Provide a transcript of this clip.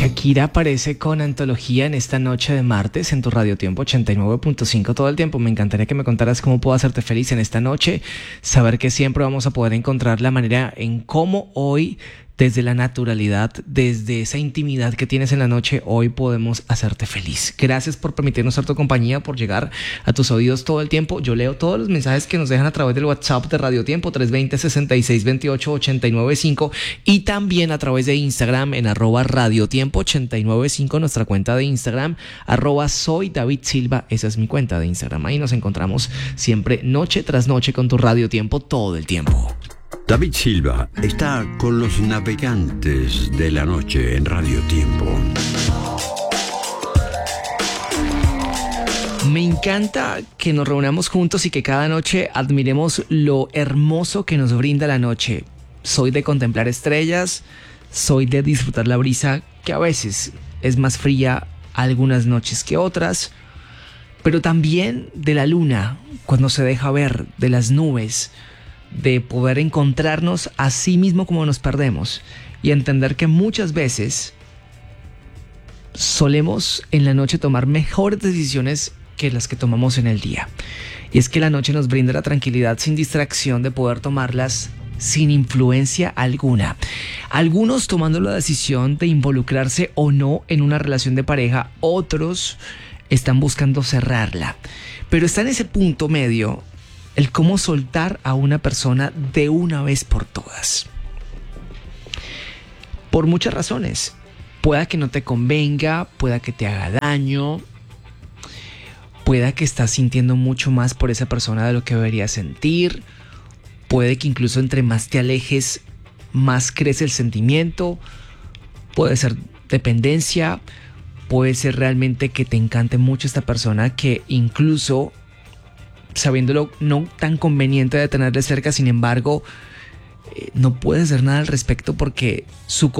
Shakira aparece con Antología en esta noche de martes en tu Radio Tiempo 89.5 todo el tiempo. Me encantaría que me contaras cómo puedo hacerte feliz en esta noche. Saber que siempre vamos a poder encontrar la manera en cómo hoy, desde la naturalidad, desde esa intimidad que tienes en la noche, hoy podemos hacerte feliz. Gracias por permitirnos ser tu compañía, por llegar a tus oídos todo el tiempo. Yo leo todos los mensajes que nos dejan a través del WhatsApp de Radio Tiempo 320-6628-895 y también a través de Instagram en @radiotiempo895, nuestra cuenta de Instagram, @soy David Silva, esa es mi cuenta de Instagram. Ahí nos encontramos siempre noche tras noche con tu Radio Tiempo todo el tiempo. David Silva está con los navegantes de la noche en Radio Tiempo. Me encanta que nos reunamos juntos y que cada noche admiremos lo hermoso que nos brinda la noche. Soy de contemplar estrellas, soy de disfrutar la brisa, que a veces es más fría algunas noches que otras, pero también de la luna, cuando se deja ver, de las nubes, de poder encontrarnos a sí mismo como nos perdemos y entender que muchas veces solemos en la noche tomar mejores decisiones que las que tomamos en el día. Y es que la noche nos brinda la tranquilidad sin distracción de poder tomarlas sin influencia alguna. Algunos tomando la decisión de involucrarse o no en una relación de pareja, otros están buscando cerrarla. Pero está en ese punto medio el cómo soltar a una persona de una vez por todas. Por muchas razones. Pueda que no te convenga, pueda que te haga daño, pueda que estás sintiendo mucho más por esa persona de lo que deberías sentir, puede que incluso entre más te alejes, más crece el sentimiento, puede ser dependencia, puede ser realmente que te encante mucho esta persona que incluso sabiéndolo no tan conveniente de tenerle cerca, sin embargo, no puedes hacer nada al respecto porque su